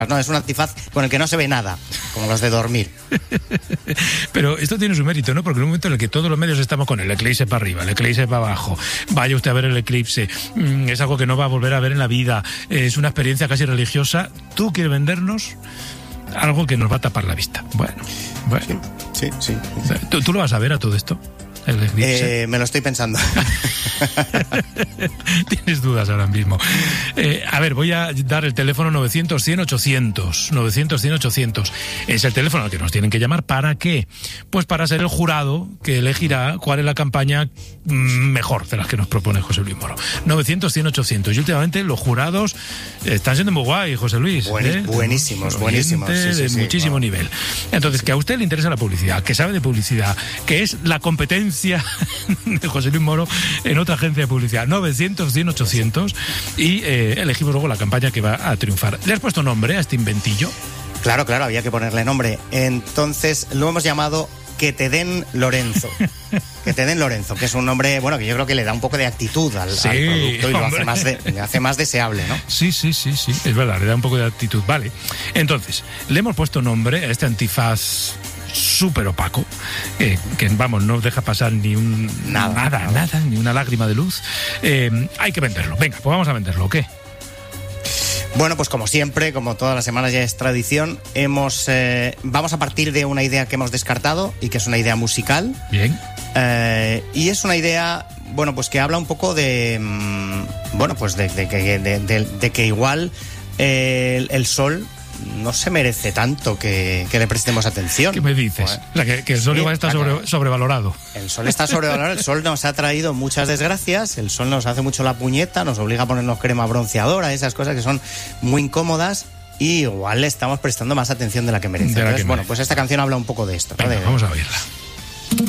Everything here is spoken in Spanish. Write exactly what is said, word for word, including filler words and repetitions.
No, es un antifaz con el que no se ve nada, como los de dormir. Pero esto tiene su mérito, ¿no? Porque en un momento en el que todos los medios estamos con el eclipse para arriba, el eclipse para abajo, vaya usted a ver el eclipse, es algo que no va a volver a ver en la vida, es una experiencia casi religiosa, tú quieres vendernos algo que nos va a tapar la vista. Bueno, bueno. Sí, sí. sí. ¿Tú, ¿Tú lo vas a ver a todo esto? El eclipse. Eh, me lo estoy pensando. Tienes dudas ahora mismo. Eh, a ver, voy a dar el teléfono novecientos cien ochocientos. novecientos cien ochocientos. Es el teléfono al que nos tienen que llamar. ¿Para qué? Pues para ser el jurado que elegirá cuál es la campaña mejor de las que nos propone José Luis Moro. novecientos cien ochocientos. Y últimamente los jurados están siendo muy guay, José Luis. Buen, ¿eh? Buenísimos, buenísimos. Sí, sí, de sí, muchísimo wow. nivel. Entonces, sí. Que a usted le interesa la publicidad, que sabe de publicidad, que es la competencia de José Luis Moro en otra agencia de publicidad. novecientos cien ochocientos. Y eh, elegimos luego la campaña que va a triunfar. ¿Le has puesto nombre a este inventillo? Claro, claro, había que ponerle nombre. Entonces lo hemos llamado Que te den Lorenzo. Que te den Lorenzo, que es un nombre, bueno, que yo creo que le da un poco de actitud al, sí, al producto y lo hombre. hace más, de, le hace más deseable, ¿no? Sí, sí, sí, sí, es verdad, le da un poco de actitud. Vale, entonces, le hemos puesto nombre a este antifaz súper opaco, eh, que vamos, no deja pasar ni un nada, nada, nada, nada ni una lágrima de luz. Eh, hay que venderlo. Venga, pues vamos a venderlo, ¿qué? Bueno, pues como siempre, como todas las semanas ya es tradición, hemos eh, vamos a partir de una idea que hemos descartado y que es una idea musical. Bien. Eh, y es una idea, bueno, pues que habla un poco de, mmm, bueno, pues de, de, de, de, de, de que igual eh, el, el sol no se merece tanto que, que le prestemos atención. ¿Qué me dices? Bueno, o sea, que, que el sol sí, igual está sobre, sobrevalorado. El sol está sobrevalorado, el sol nos ha traído muchas desgracias, el sol nos hace mucho la puñeta, nos obliga a ponernos crema bronceadora, esas cosas que son muy incómodas y igual le estamos prestando más atención de la que merece. De la Entonces, que bueno, merece. pues esta canción habla un poco de esto. Venga, ¿no? de, vamos a oírla.